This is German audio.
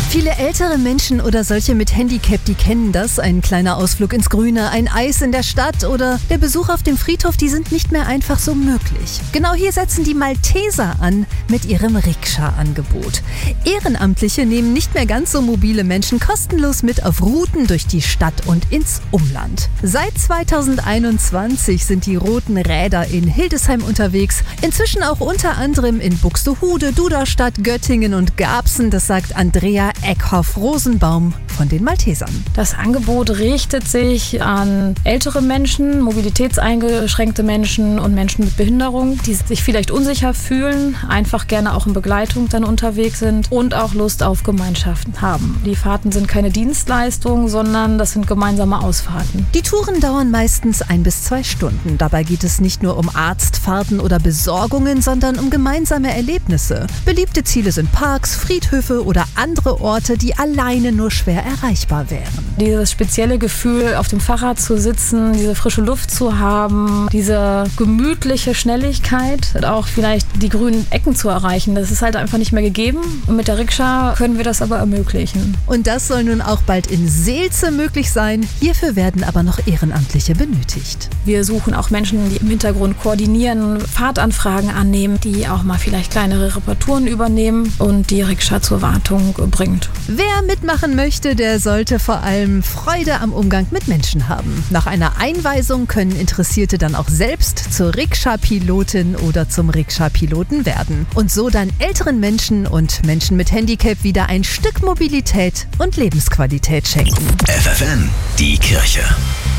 Viele ältere Menschen oder solche mit Handicap, die kennen das. Ein kleiner Ausflug ins Grüne, ein Eis in der Stadt oder der Besuch auf dem Friedhof, die sind nicht mehr einfach so möglich. Genau hier setzen die Malteser an mit ihrem Rikscha-Angebot. Ehrenamtliche nehmen nicht mehr ganz so mobile Menschen kostenlos mit auf Routen durch die Stadt und ins Umland. Seit 2021 sind die Roten Räder in Hildesheim unterwegs. Inzwischen auch unter anderem in Buxtehude, Duderstadt, Göttingen und Garbsen. Das sagt Andrea Eckhoff-Rosenbaum von den Maltesern. Das Angebot richtet sich an ältere Menschen, mobilitätseingeschränkte Menschen und Menschen mit Behinderung, die sich vielleicht unsicher fühlen, einfach gerne auch in Begleitung dann unterwegs sind und auch Lust auf Gemeinschaften haben. Die Fahrten sind keine Dienstleistung, sondern das sind gemeinsame Ausfahrten. Die Touren dauern meistens 1 bis 2 Stunden. Dabei geht es nicht nur um Arztfahrten oder Besorgungen, sondern um gemeinsame Erlebnisse. Beliebte Ziele sind Parks, Friedhöfe oder andere Orte, die alleine nur schwer erreichbar wären. Dieses spezielle Gefühl, auf dem Fahrrad zu sitzen, diese frische Luft zu haben, diese gemütliche Schnelligkeit, auch vielleicht die grünen Ecken zu erreichen, das ist halt einfach nicht mehr gegeben. Und mit der Rikscha können wir das aber ermöglichen. Und das soll nun auch bald in Seelze möglich sein. Hierfür werden aber noch Ehrenamtliche benötigt. Wir suchen auch Menschen, die im Hintergrund koordinieren, Fahrtanfragen annehmen, die auch mal vielleicht kleinere Reparaturen übernehmen und die Rikscha zur Wartung bringt. Wer mitmachen möchte, der sollte vor allem Freude am Umgang mit Menschen haben. Nach einer Einweisung können Interessierte dann auch selbst zur Rikscha-Pilotin oder zum Rikscha-Piloten werden und so dann älteren Menschen und Menschen mit Handicap wieder ein Stück Mobilität und Lebensqualität schenken. FFN, die Kirche.